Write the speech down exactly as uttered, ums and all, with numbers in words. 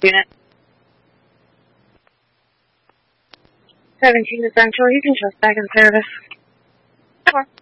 Unit. seventeen to Central, you can trust back in service.